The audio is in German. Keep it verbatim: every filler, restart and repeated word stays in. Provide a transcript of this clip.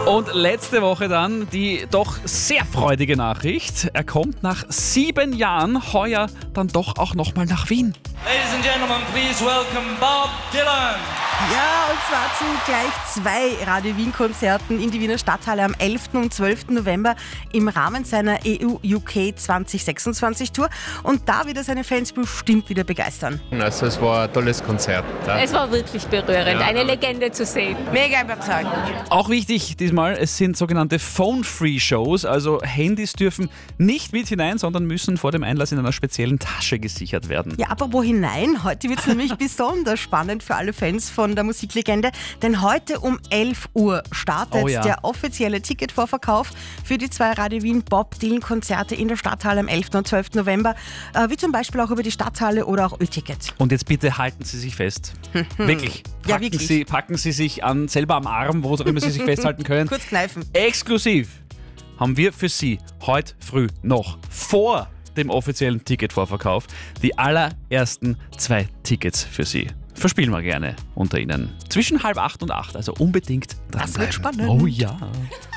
Und letzte Woche dann die doch sehr freudige Nachricht. Er kommt nach sieben Jahren heuer dann doch auch nochmal nach Wien. Ladies and gentlemen, please welcome Bob Dylan. Ja, und zwar zu gleich zwei Radio Wien-Konzerten in die Wiener Stadthalle am elften und zwölften November im Rahmen seiner E U-U K zwanzig sechsundzwanzig Tour. Und da wird er seine Fans bestimmt wieder begeistern. Also es war ein tolles Konzert. Ja. Es war wirklich berührend, Ja. eine Legende zu sehen. Mega überzeugend. Auch wichtig diesmal, es sind sogenannte Phone-Free-Shows, also Handys dürfen nicht mit hinein, sondern müssen vor dem Einlass in einer speziellen Tasche gesichert werden. Ja, apropos hinein, heute wird es nämlich besonders spannend für alle Fans von der Musiklegende, denn heute um elf Uhr startet Oh ja. der offizielle Ticketvorverkauf für die zwei Radio Wien Bob Dylan Konzerte in der Stadthalle am elften und zwölften November, äh, wie zum Beispiel auch über die Stadthalle oder auch Ö-Ticket. Und jetzt bitte halten Sie sich fest. Wirklich. Packen, Ja, wirklich. Sie, packen Sie sich an, selber am Arm, wo auch immer Sie sich festhalten können. Kurz kneifen. Exklusiv haben wir für Sie heute früh noch vor dem offiziellen Ticketvorverkauf die allerersten zwei Tickets für Sie. Verspielen wir gerne unter Ihnen. Zwischen halb acht und acht, also unbedingt dranbleiben. Das wird spannend. Oh ja.